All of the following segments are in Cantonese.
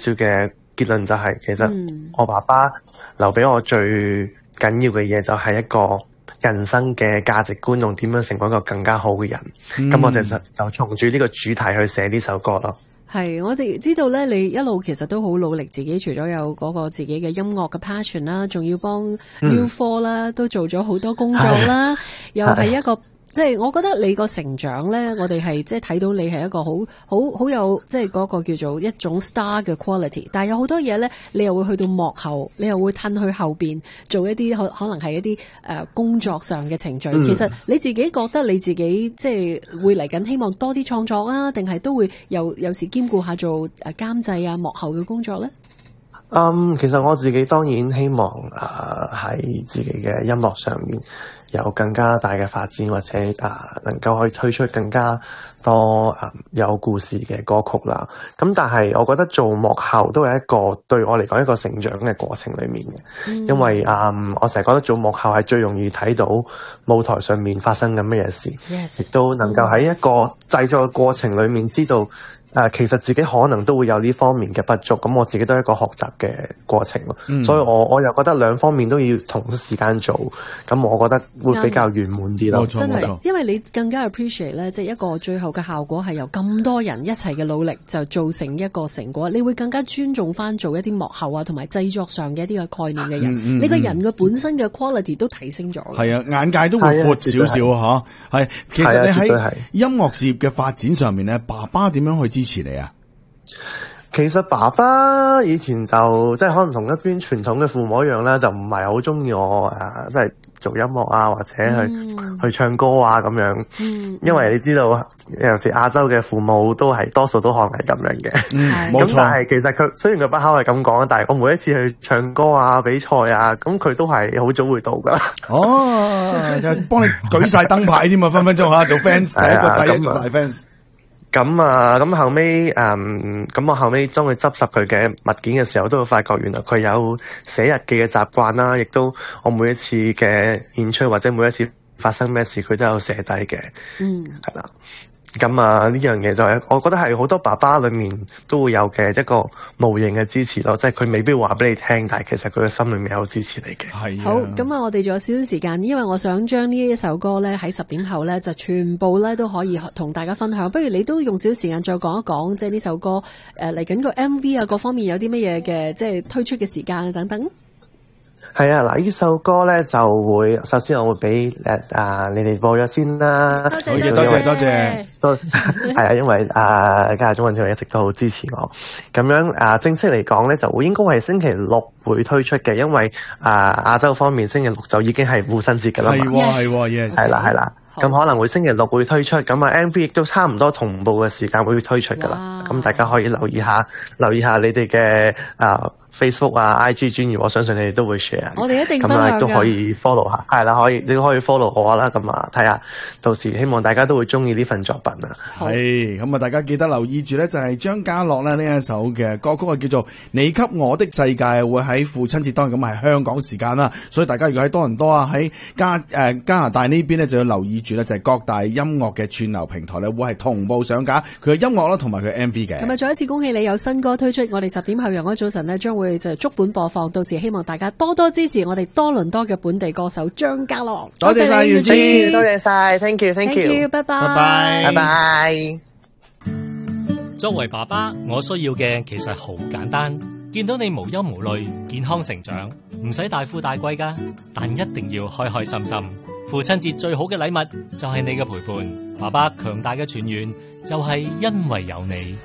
少嘅結論就係，其實我爸爸留俾我最緊要嘅嘢就係一個人生嘅價值觀，同點樣成為一個更加好嘅人。咁我就從住呢個主題去寫呢首歌咯。 係，我哋知道咧，你一路其實都好努力，自己除咗有嗰個自己嘅音樂嘅 passion 啦，仲要幫 U4 啦，都做咗好多工作啦，又係一個。即係我覺得你個成長咧，我哋係即係睇到你係一個好有即係嗰個叫做一種 star 嘅 quality， 但係有好多嘢咧，你又會去到幕後，你又會褪去後邊做一啲可能係一啲工作上嘅程序。其實你自己覺得你自己即係會嚟緊希望多啲創作啊，定係都會有時兼顧下做監製啊幕後嘅工作咧？ 其實我自己當然希望喺自己嘅音樂上面有更加大嘅發展，或者能夠可以推出更加多有故事嘅歌曲啦。咁但係我覺得做幕後都係一個對我嚟講一個成長嘅過程裡面嘅，因為我成日覺得做幕後係最容易睇到舞台上面發生緊乜嘢事，亦都能夠喺一個製作嘅過程裡面知道其實自己可能都會有呢方面嘅不足，咁我自己都係一個學習嘅過程咯。所以我又覺得兩方面都要同時間做，咁我覺得會比較圓滿啲咯。 真係，因為你更加 appreciate 咧，即係一個最後嘅效果係由咁多人一齊嘅努力就造成一個成果，你會更加尊重翻做一啲幕後啊同埋製作上嘅一啲嘅概念嘅人，你個人嘅本身嘅 quality 都提升咗。係啊， 眼界都會闊少少嚇。係，其實你喺音樂事業嘅發展上面咧，爸爸點樣去支持你啊？ 其實爸爸以前就即係可能同一邊傳統嘅父母一樣啦，就唔係好中意我即係做音樂啊，或者去唱歌啊咁樣。因為你知道，尤其是亞洲嘅父母都係多數都可能係咁樣嘅。咁但係其實佢雖然佢把口係咁講，但係我每一次去唱歌啊、比賽啊，咁佢都係好早會到噶。 就幫你舉晒燈牌添啊，分分鐘嚇做 fans，第一個大 fans。 咁後尾咁我後尾當佢執拾佢嘅物件嘅時候，都會發覺原來佢有寫日記嘅習慣啦，亦都我每一次嘅演出或者每一次發生咩事，佢都有寫低嘅。係啦。咁呢樣嘢就係我覺得係好多爸爸裏面都會有嘅一個無形嘅支持咯，即係佢未必話俾你聽，但係其實佢嘅心裏面有支持你嘅。 係。 好，咁我哋仲有少少時間，因為我想將呢一首歌咧喺10點後咧就全部咧都可以同大家分享。不如你都用少少時間再講一講，即係呢首歌嚟緊個 MV 啊，各方面有啲乜嘢嘅即係推出嘅時間啊等等。 係啊，嗱，呢首歌咧就會首先我會俾你哋播咗先啦。 多謝。 係啊，因為家下中文團一直都好支持我。咁樣正式嚟講咧，就會應該係星期六會推出嘅，因為亞洲方面星期六就已經係父親節㗎啦嘛。 係， 係啦。咁可能會星期六會推出，咁MV 亦都差唔多同步嘅時間會推出㗎啦。咁大家可以留意下你哋嘅Facebook 啊 IG 專頁，我相信你哋都會 share。 我哋一定分享㗎。 咁都可以 follow 下，係啦，你都可以 follow 我啦。咁睇下，到時希望大家都會中意呢份作品啊。 係，咁大家記得留意住咧，就係張家樂咧呢一首嘅歌曲叫做《你給我的世界》，會喺父親節當日，咁係香港時間啦。所以大家如果喺多倫多啊，喺加拿大呢邊咧，就要留意住咧，就係各大音樂嘅串流平台咧，會係同步上架佢嘅音樂啦，同埋佢嘅 MV 嘅。 咁再一次恭喜你有新歌推出，我哋10點後陽光早晨呢將會就足本播放，到時希望大家多多支持我哋多倫多嘅本地歌手張家樂。 多謝晒袁之， 多謝晒 ，thank you， 拜拜。 作為爸爸，我需要嘅其實好簡單，見到你無憂無慮、健康成長，唔使大富大貴噶，但一定要開開心心。父親節最好嘅禮物就係你嘅陪伴，爸爸強大嘅泉源就係因為有你。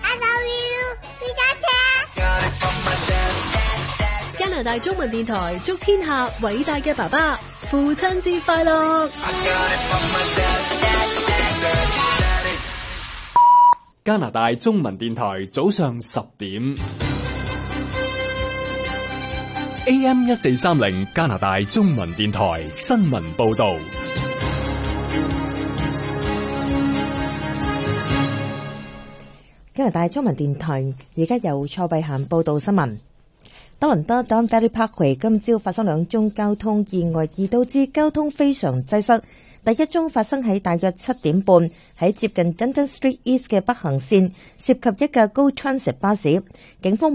加拿大中文電台祝天下偉大嘅爸爸父親節快樂！ 加拿大中文電台早上10點 AM 1430加拿大中文電台新聞報道。 加拿大中文電台而家由蔡慧嫻報道新聞。多倫多 Don Valley Parkway 今朝發生2宗交通意外，而導致交通非常擠塞。第一宗發生喺大約7點半，喺接近 Dundas Street East 嘅北行線，涉及一架 GO Transit 巴士。警方